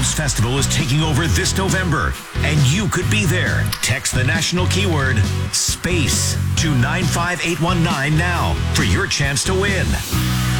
Waves Festival is taking over this November, and you could be there. Text the national keyword SPACE to 95819 now for your chance to win.